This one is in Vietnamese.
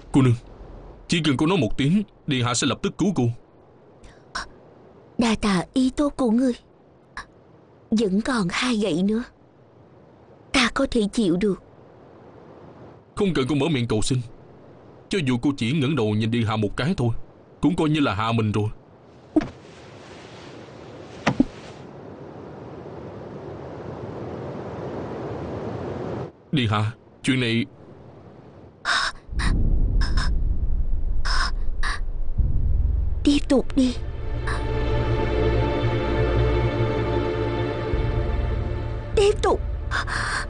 Cô nương, chỉ cần cô nói một tiếng, điện hạ sẽ lập tức cứu cô. Đa tạ ý tốt của ngươi. Vẫn còn 2 gậy nữa, ta có thể chịu được. Không cần cô mở miệng cầu xin. Cho dù cô chỉ ngẩng đầu nhìn điện hạ một cái thôi, cũng coi như là hạ mình rồi. Điện hạ, chuyện này... Tiếp tục đi. Tiếp tục.